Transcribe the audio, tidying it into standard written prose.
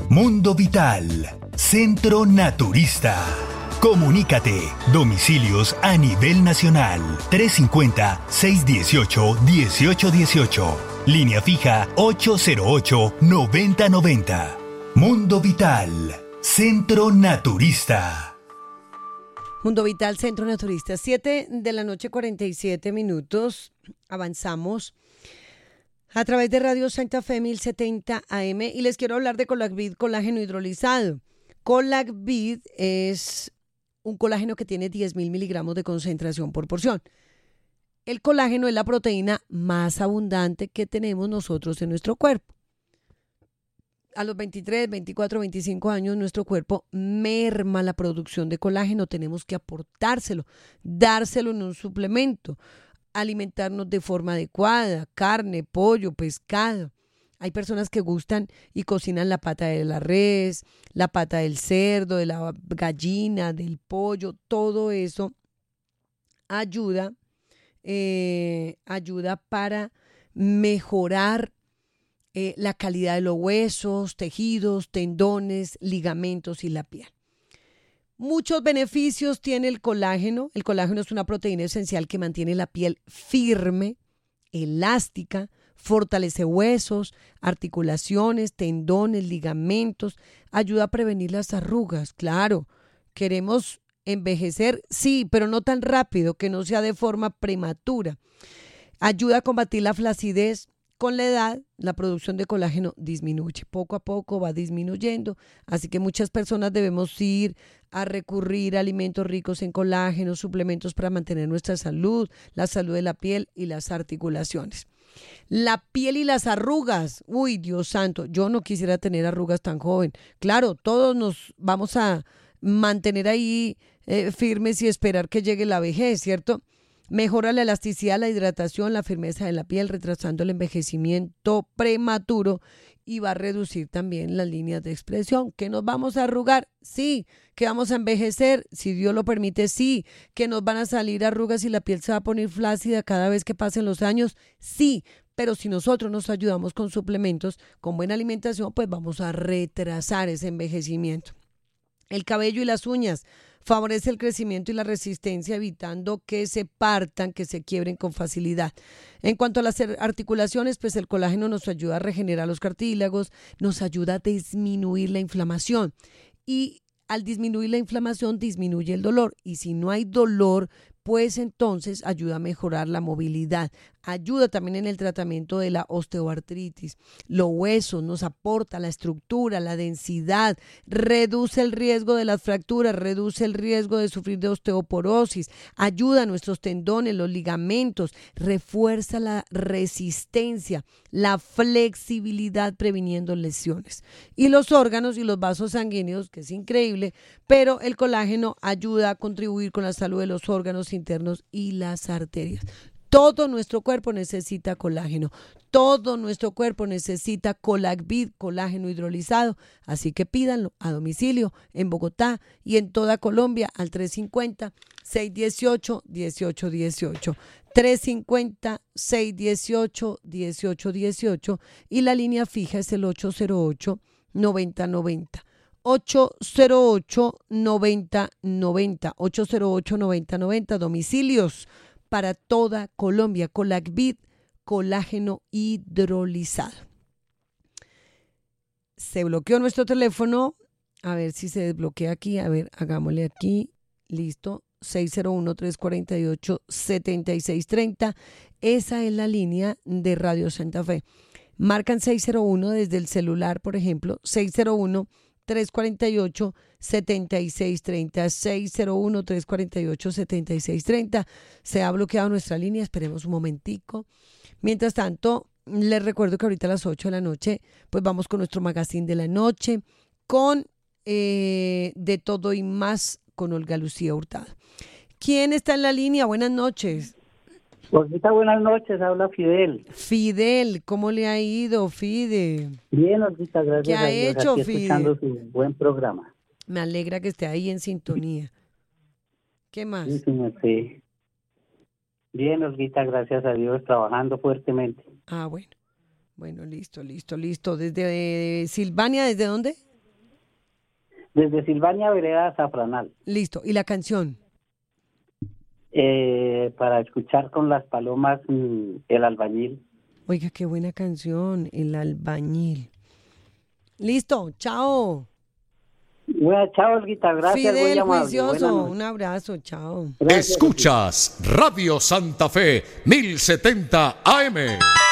Mundo Vital, Centro Naturista. Comunícate, domicilios a nivel nacional, 350-618-1818. Línea fija 808-9090. Mundo Vital, Centro Naturista. Mundo Vital, Centro Naturista, 7:47 a.m. Avanzamos a través de Radio Santa Fe 1070 AM y les quiero hablar de Colagvid, colágeno hidrolizado. Colagvid es un colágeno que tiene 10.000 miligramos de concentración por porción. El colágeno es la proteína más abundante que tenemos nosotros en nuestro cuerpo. A los 23, 24, 25 años nuestro cuerpo merma la producción de colágeno. Tenemos que aportárselo, dárselo en un suplemento, alimentarnos de forma adecuada, carne, pollo, pescado. Hay personas que gustan y cocinan la pata de la res, la pata del cerdo, de la gallina, del pollo. Todo eso ayuda para mejorar la calidad de los huesos, tejidos, tendones, ligamentos y la piel. Muchos beneficios tiene el colágeno. El colágeno es una proteína esencial que mantiene la piel firme, elástica, fortalece huesos, articulaciones, tendones, ligamentos, ayuda a prevenir las arrugas. Claro, queremos envejecer, sí, pero no tan rápido, que no sea de forma prematura. Ayuda a combatir la flacidez. Con la edad, la producción de colágeno disminuye. Poco a poco va disminuyendo. Así que muchas personas debemos ir a recurrir a alimentos ricos en colágeno, suplementos para mantener nuestra salud, la salud de la piel y las articulaciones. La piel y las arrugas. Uy, Dios santo, yo no quisiera tener arrugas tan joven. Claro, todos nos vamos a mantener ahí firmes y esperar que llegue la vejez, ¿cierto? Mejora la elasticidad, la hidratación, la firmeza de la piel, retrasando el envejecimiento prematuro y va a reducir también las líneas de expresión. ¿Que nos vamos a arrugar? Sí. ¿Que vamos a envejecer? Si Dios lo permite, sí. ¿Que nos van a salir arrugas y la piel se va a poner flácida cada vez que pasen los años? Sí. Pero si nosotros nos ayudamos con suplementos, con buena alimentación, pues vamos a retrasar ese envejecimiento. El cabello y las uñas. Favorece el crecimiento y la resistencia, evitando que se partan, que se quiebren con facilidad. En cuanto a las articulaciones, pues el colágeno nos ayuda a regenerar los cartílagos, nos ayuda a disminuir la inflamación. Y al disminuir la inflamación, disminuye el dolor. Y si no hay dolor, pues entonces ayuda a mejorar la movilidad. Ayuda también en el tratamiento de la osteoartritis. Los huesos nos aporta la estructura, la densidad, reduce el riesgo de las fracturas, reduce el riesgo de sufrir de osteoporosis, ayuda a nuestros tendones, los ligamentos, refuerza la resistencia, la flexibilidad previniendo lesiones. Y los órganos y los vasos sanguíneos, que es increíble, pero el colágeno ayuda a contribuir con la salud de los órganos internos y las arterias. Todo nuestro cuerpo necesita colágeno. Todo nuestro cuerpo necesita Colagvid, colágeno hidrolizado. Así que pídanlo a domicilio en Bogotá y en toda Colombia al 350-618-1818. 350-618-1818 y la línea fija es el 808-9090. 808-9090. 808-9090. Domicilios para toda Colombia. Colagvid, colágeno hidrolizado. Se bloqueó nuestro teléfono. A ver si se desbloquea aquí. A ver, hagámosle aquí. Listo. 601-348-7630. Esa es la línea de Radio Santa Fe. Marcan 601 desde el celular, por ejemplo. 601-348-7630. 601-348-7630. Se ha bloqueado nuestra línea, esperemos un momentico. Mientras tanto, les recuerdo que ahorita a las 8 de la noche, pues vamos con nuestro magazine de la noche, con De Todo y Más, con Olga Lucía Hurtado. ¿Quién está en la línea? Buenas noches. Olguita, buenas noches, habla Fidel. Fidel, ¿cómo le ha ido, Fide? Bien, Olguita, gracias. ¿Qué ha hecho, aquí Fide? Escuchando su buen programa. Me alegra que esté ahí en sintonía. ¿Qué más? Sí, señor, sí. Bien, Olguita, gracias a Dios, trabajando fuertemente. Ah, bueno. Bueno, listo. Desde Silvania, ¿desde dónde? Desde Silvania, Vereda Zafranal. Listo. ¿Y la canción? Para escuchar con las palomas, El Albañil. Oiga, qué buena canción, El Albañil. Listo, chao. Bueno, chao, Olguita, gracias. muy Fidel, amable. juicioso, Buenas noches. un abrazo, chao. Gracias. Escuchas Radio Santa Fe 1070 AM.